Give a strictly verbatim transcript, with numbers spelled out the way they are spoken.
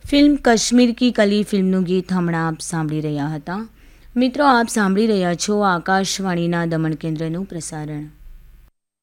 Film Kashmir કી કલી ફિલ્મનું ગીત હમણાં આપ સાંભળી રહ્યા હતા. મિત્રો, આપ સાંભળી રહ્યા છો આકાશવાણીના દમણ કેન્દ્રનું પ્રસારણ.